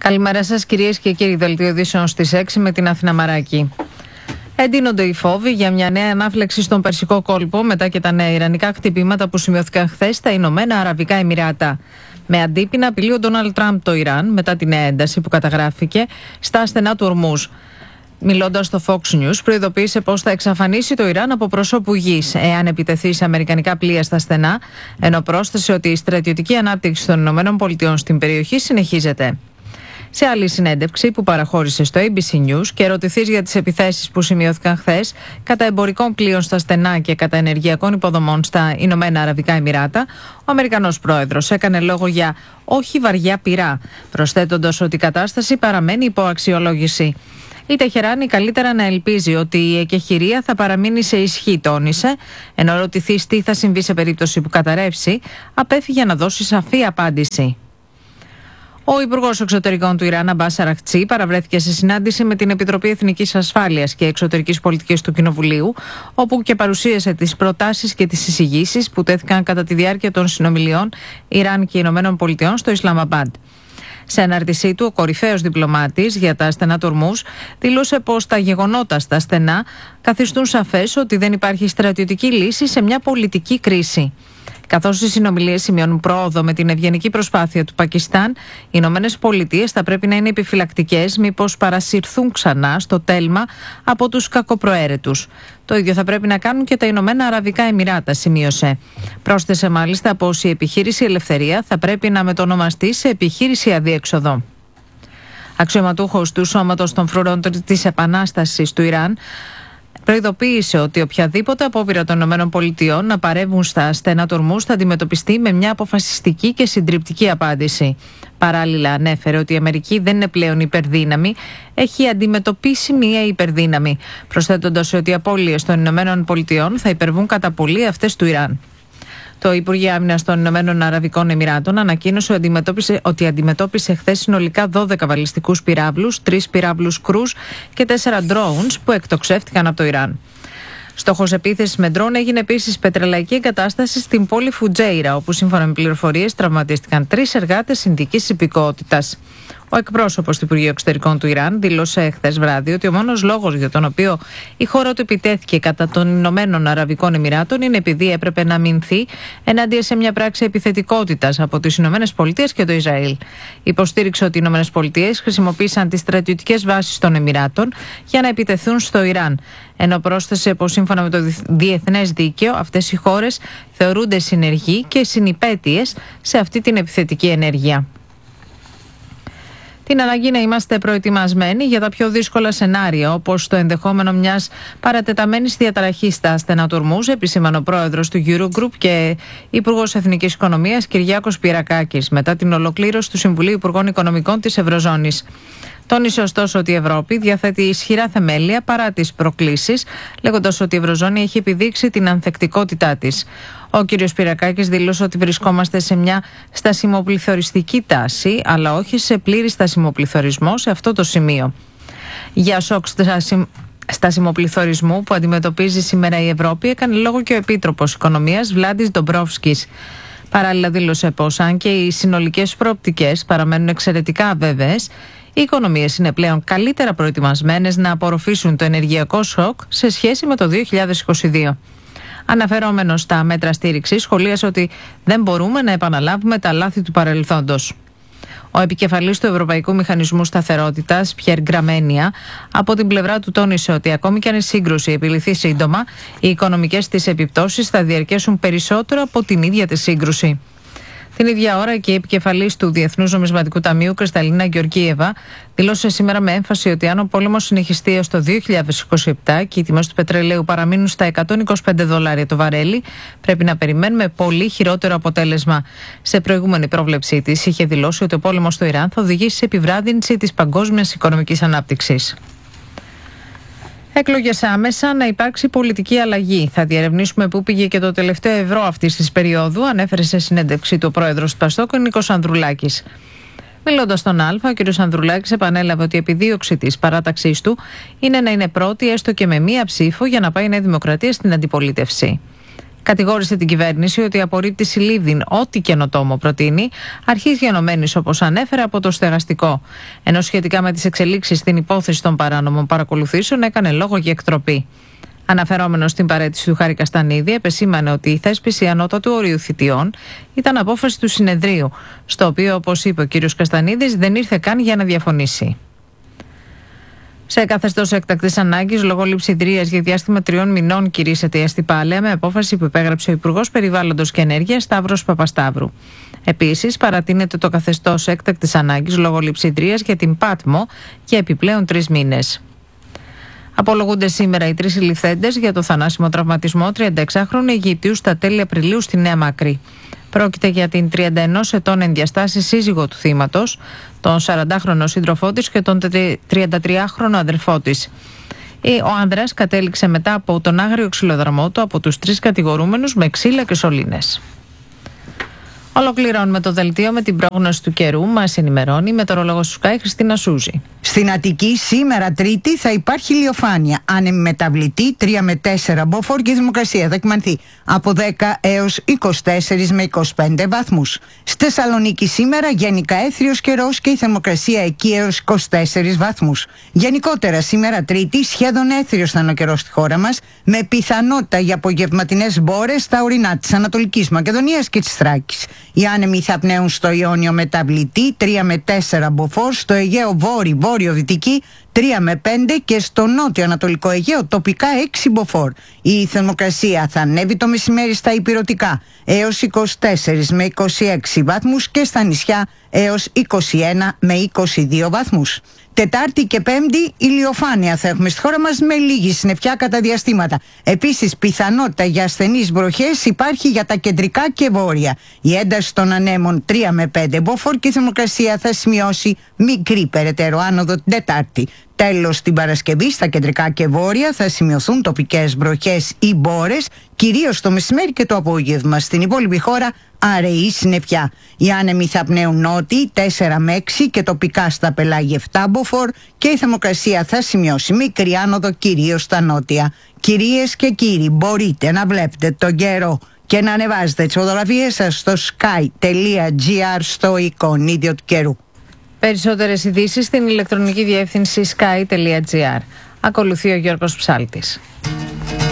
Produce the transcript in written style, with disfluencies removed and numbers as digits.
Καλημέρα σας κυρίες και κύριοι, δελτίο ειδήσεων στις 6 με την Αθήνα Μαράκη. Εντείνονται οι φόβοι για μια νέα ανάφλεξη στον Περσικό κόλπο μετά και τα νέα ιρανικά χτυπήματα που σημειώθηκαν χθες στα Ηνωμένα Αραβικά Εμιράτα. Με αντίπεινα απειλεί ο Ντόναλντ Τραμπ το Ιράν μετά την νέα ένταση που καταγράφηκε στα στενά του Ορμούζ. Μιλώντας στο Fox News, προειδοποίησε πως θα εξαφανίσει το Ιράν από προσώπου γης εάν επιτεθεί σε αμερικανικά πλοία στα στενά, ενώ πρόσθεσε ότι η στρατιωτική ανάπτυξη των ΗΠΑ στην περιοχή συνεχίζεται. Σε άλλη συνέντευξη που παραχώρησε στο ABC News και ερωτηθείς για τις επιθέσεις που σημειώθηκαν χθες κατά εμπορικών πλοίων στα στενά και κατά ενεργειακών υποδομών στα Ηνωμένα Αραβικά Εμιράτα, ο Αμερικανός πρόεδρος έκανε λόγο για όχι βαριά πυρά, προσθέτοντας ότι η κατάσταση παραμένει υπό αξιολόγηση. Η Τεχεράνη καλύτερα να ελπίζει ότι η εκεχηρία θα παραμείνει σε ισχύ, τόνισε, ενώ ρωτηθείς τι θα συμβεί σε περίπτωση που καταρρεύσει, απέφυγε να δώσει σαφή απάντηση. Ο Υπουργός Εξωτερικών του Ιράν, Αμπάς Αραχτσί, παραβρέθηκε σε συνάντηση με την Επιτροπή Εθνικής Ασφάλειας και Εξωτερικής Πολιτικής του Κοινοβουλίου, όπου και παρουσίασε τις προτάσεις και τις εισηγήσεις που τέθηκαν κατά τη διάρκεια των συνομιλιών Ιράν και Ηνωμένων Πολιτειών στο Ισλαμαμπάντ. Σε ανάρτησή του, ο κορυφαίος διπλωμάτης για τα στενά του Ορμούζ δήλωσε πως τα γεγονότα στα στενά καθιστούν σαφές ότι δεν υπάρχει στρατιωτική λύση σε μια πολιτική κρίση. Καθώς οι συνομιλίες σημειώνουν πρόοδο με την ευγενική προσπάθεια του Πακιστάν, οι Ηνωμένες Πολιτείες θα πρέπει να είναι επιφυλακτικές μήπως παρασυρθούν ξανά στο τέλμα από τους κακοπροαίρετους. Το ίδιο θα πρέπει να κάνουν και τα Ηνωμένα Αραβικά Εμιράτα, σημείωσε. Πρόσθεσε μάλιστα πως η επιχείρηση Ελευθερία θα πρέπει να μετονομαστεί σε επιχείρηση Αδιέξοδο. Αξιωματούχος του Σώματος των Φρουρών της Επανάστασης του Ιράν προειδοποίησε ότι οποιαδήποτε απόπειρα των ΗΠΑ να παρεύουν στα στενά του Ορμούζ θα αντιμετωπιστεί με μια αποφασιστική και συντριπτική απάντηση. Παράλληλα, ανέφερε ότι η Αμερική δεν είναι πλέον υπερδύναμη, έχει αντιμετωπίσει μια υπερδύναμη, προσθέτοντας ότι οι απώλειες των ΗΠΑ θα υπερβούν κατά πολύ αυτές του Ιράν. Το Υπουργείο Άμυνας των Ηνωμένων Αραβικών Εμιράτων ανακοίνωσε ότι αντιμετώπισε χθες συνολικά 12 βαλιστικούς πυράβλους, 3 πυράβλους κρούς και 4 drones που εκτοξεύτηκαν από το Ιράν. Στόχος επίθεσης με ντρόν έγινε επίσης πετρελαϊκή εγκατάσταση στην πόλη Φουτζέιρα, όπου σύμφωνα με πληροφορίες τραυματίστηκαν 3 εργάτες Ινδικής υπηκότητας. Ο εκπρόσωπος του Υπουργείου Εξωτερικών του Ιράν δήλωσε χθες βράδυ ότι ο μόνος λόγος για τον οποίο η χώρα του επιτέθηκε κατά των Ηνωμένων Αραβικών Εμιράτων είναι επειδή έπρεπε να αμυνθεί ενάντια σε μια πράξη επιθετικότητας από τις Ηνωμένες Πολιτείες και το Ισραήλ. Υποστήριξε ότι οι Ηνωμένες Πολιτείες χρησιμοποίησαν τις στρατιωτικές βάσεις των Εμιράτων για να επιτεθούν στο Ιράν. Ενώ πρόσθεσε πως σύμφωνα με το διεθνές δίκαιο αυτές οι χώρες θεωρούνται συνεργοί και συνυπέτειες σε αυτή την επιθετική ενέργεια. Την ανάγκη να είμαστε προετοιμασμένοι για τα πιο δύσκολα σενάρια, όπως το ενδεχόμενο μιας παρατεταμένης διαταραχής στα στενά του Ορμούζ, επισήμανε ο πρόεδρος του Eurogroup και Υπουργός Εθνικής Οικονομίας Κυριάκος Πυρακάκης, μετά την ολοκλήρωση του Συμβουλίου Υπουργών Οικονομικών της Ευρωζώνης. Τόνισε ωστόσο ότι η Ευρώπη διαθέτει ισχυρά θεμέλια παρά τις προκλήσεις, λέγοντας ότι η Ευρωζώνη έχει επιδείξει την ανθεκτικότητά της. Ο κ. Πυρακάκης δήλωσε ότι βρισκόμαστε σε μια στασιμοπληθωριστική τάση, αλλά όχι σε πλήρη στασιμοπληθωρισμό σε αυτό το σημείο. Για σοκ στασιμοπληθωρισμού που αντιμετωπίζει σήμερα η Ευρώπη έκανε λόγο και ο Επίτροπος Οικονομίας Βλάντις Ντομπρόφσκης. Παράλληλα δήλωσε πως αν και οι συνολικές προοπτικές παραμένουν εξαιρετικά αβέβαιες, οι οικονομίες είναι πλέον καλύτερα προετοιμασμένες να απορροφήσουν το ενεργειακό σοκ σε σχέση με το 2022. Αναφερόμενος στα μέτρα στήριξης, σχολίασε ότι δεν μπορούμε να επαναλάβουμε τα λάθη του παρελθόντος. Ο επικεφαλής του Ευρωπαϊκού Μηχανισμού Σταθερότητας, Πιέρ Γκραμένια, από την πλευρά του τόνισε ότι ακόμη και αν η σύγκρουση επιληθεί σύντομα, οι οικονομικές της επιπτώσεις θα διαρκέσουν περισσότερο από την ίδια τη σύγκρουση. Την ίδια ώρα και η επικεφαλής του Διεθνούς Νομισματικού Ταμείου, Κρυσταλίνα Γεωργίεβα, δήλωσε σήμερα με έμφαση ότι αν ο πόλεμος συνεχιστεί έως το 2027 και οι τιμές του πετρελαίου παραμείνουν στα $125 το βαρέλι, πρέπει να περιμένουμε πολύ χειρότερο αποτέλεσμα. Σε προηγούμενη πρόβλεψή της είχε δηλώσει ότι ο πόλεμος στο Ιράν θα οδηγήσει σε επιβράδυνση της παγκόσμιας οικονομικής ανάπτυξης. Εκλογές άμεσα, να υπάρξει πολιτική αλλαγή. Θα διερευνήσουμε πού πήγε και το τελευταίο ευρώ αυτής της περίοδου, ανέφερε σε συνέντευξή του ο πρόεδρος του Παστόκ, Νίκος Ανδρουλάκης. Μιλώντας στον Α, ο κ. Ανδρουλάκης επανέλαβε ότι η επιδίωξη της παράταξής του είναι να είναι πρώτη, έστω και με μία ψήφο, για να πάει η Νέα Δημοκρατία στην αντιπολίτευση. Κατηγόρησε την κυβέρνηση ότι απορρίπτει συλλήβδιν ό,τι καινοτόμο προτείνει, αρχής γενομένης όπως ανέφερε από το στεγαστικό. Ενώ σχετικά με τις εξελίξεις στην υπόθεση των παράνομων παρακολουθήσεων έκανε λόγο για εκτροπή. Αναφερόμενος στην παραίτηση του Χάρη Καστανίδη, επεσήμανε ότι η θέσπιση ανώτατου ορίου θητιών ήταν απόφαση του συνεδρίου, στο οποίο, όπως είπε ο κ. Καστανίδης, δεν ήρθε καν για να διαφωνήσει. Σε καθεστώς έκτακτης ανάγκης, λόγω λειψιδρίας για διάστημα 3 μηνών, κηρύσσεται η Αστυπάλαια με απόφαση που υπέγραψε ο Υπουργός Περιβάλλοντος και Ενέργειας Σταύρος Παπασταύρου. Επίσης, παρατείνεται το καθεστώς έκτακτης ανάγκης λόγω λειψιδρίας για την Πάτμο και επιπλέον 3 μήνες. Απολογούνται σήμερα οι 3 συλληφθέντες για το θανάσιμο τραυματισμό 36χρονου Αιγυπτίου στα τέλη Απριλίου στη Νέα Μάκρη. Πρόκειται για την 31 ετών ενδιαστάση σύζυγο του θύματος, τον 40χρονο σύντροφό της και τον 33χρονο αδελφό της. Ο άνδρας κατέληξε μετά από τον άγριο ξυλοδαρμό του από τους 3 κατηγορούμενους με ξύλα και σωλήνες. Ολοκληρώνουμε το δελτίο με την πρόγνωση του καιρού. Μας ενημερώνει η μετεωρολόγος του Sky Χριστίνα Σούζη. Στην Αττική σήμερα Τρίτη θα υπάρχει ηλιοφάνεια. Άνεμη μεταβλητή 3 με 4 μποφόρ και η θερμοκρασία θα κυμανθεί από 10 έως 24 με 25 βαθμούς. Στη Θεσσαλονίκη σήμερα γενικά έθριος καιρός και η θερμοκρασία εκεί έως 24 βαθμούς. Γενικότερα σήμερα Τρίτη σχεδόν έθριος θα είναι ο καιρός στη χώρα μας, με πιθανότητα για απογευματινές μπόρες στα ορεινά της Ανατολικής Μακεδονίας και της Θράκης. Οι άνεμοι θα πνέουν στο Ιόνιο μεταβλητή 3 με 4 μποφόρ, στο Αιγαίο βόρειο-δυτική 3 με 5 και στο νότιο-ανατολικό Αιγαίο τοπικά 6 μποφόρ. Η θερμοκρασία θα ανέβει το μεσημέρι στα ηπειρωτικά έως 24 με 26 βαθμούς και στα νησιά έως 21 με 22 βαθμούς. Τετάρτη και Πέμπτη ηλιοφάνεια θα έχουμε στη χώρα μας με λίγη συννεφιά κατά διαστήματα. Επίσης πιθανότητα για ασθενείς βροχές υπάρχει για τα κεντρικά και βόρεια. Η ένταση των ανέμων 3 με 5 μποφόρ και η θερμοκρασία θα σημειώσει μικρή περαιτέρω άνοδο την Τετάρτη. Τέλος, την Παρασκευή στα κεντρικά και βόρεια θα σημειωθούν τοπικές βροχές ή μπόρες, κυρίως το μεσημέρι και το απόγευμα. Στην υπόλοιπη χώρα αραιή συννεφιά. Οι άνεμοι θα πνέουν νότιοι 4 με 6 και τοπικά στα πελάγια 7 μποφόρ και η θερμοκρασία θα σημειώσει μικρή άνοδο κυρίως στα νότια. Κυρίες και κύριοι, μπορείτε να βλέπετε τον καιρό και να ανεβάζετε τις φωτογραφίες σας στο sky.gr στο εικονίδιο του καιρού. Περισσότερες ειδήσεις στην ηλεκτρονική διεύθυνση sky.gr. Ακολουθεί ο Γιώργος Ψάλτης.